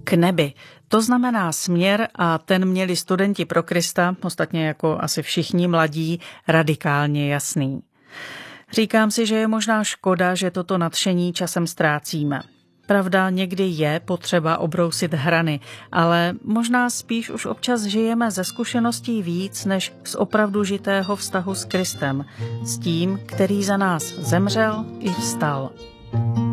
K nebi. To znamená směr a ten měli studenti pro Krista, ostatně jako asi všichni mladí, radikálně jasný. Říkám si, že je možná škoda, že toto nadšení časem ztrácíme. Pravda, někdy je potřeba obrousit hrany, ale možná spíš už občas žijeme ze zkušeností víc než z opravdu žitého vztahu s Kristem, s tím, který za nás zemřel i vstal.